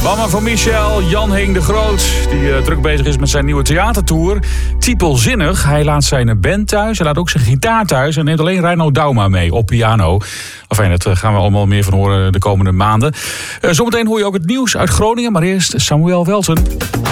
Mama van Michel, Jan Hing de Groot, die druk bezig is met zijn nieuwe theatertour. Typelzinnig, hij laat zijn band thuis, hij laat ook zijn gitaar thuis en neemt alleen Reino Dauma mee op piano. Enfin, daar gaan we allemaal meer van horen de komende maanden. Zometeen hoor je ook het nieuws uit Groningen, maar eerst Samuel Welten.